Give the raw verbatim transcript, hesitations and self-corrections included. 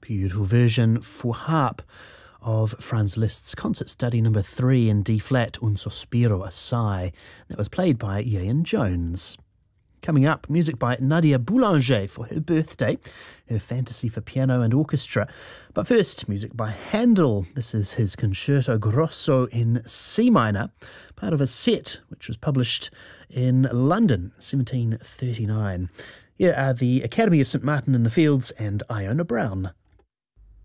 Beautiful version for harp of Franz Liszt's Concert Study number three in D-flat, Un Sospiro, a Sigh. That was played by Ian Jones. Coming up, music by Nadia Boulanger for her birthday, her fantasy for piano and orchestra. But first, music by Handel. This is his Concerto Grosso in C minor, part of a set which was published in London, seventeen thirty-nine. Here are the Academy of Saint Martin in the Fields and Iona Brown.